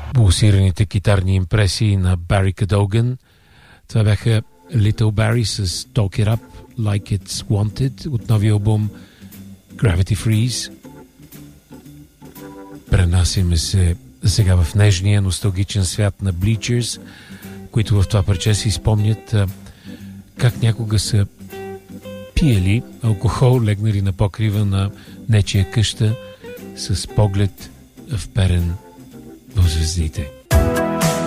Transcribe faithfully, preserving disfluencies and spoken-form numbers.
Пулсираните китарни импресии на Бари Кадоган. Това бяха Little Barry с Talk It Up Like It's Wanted от новия албум Gravity Freeze. Пренасяме се сега в нежния носталгичен свят на Bleachers, които в това парче си спомнят а, как някога са пиели алкохол, легнали на покрива на нечия къща с поглед вперен в звездите.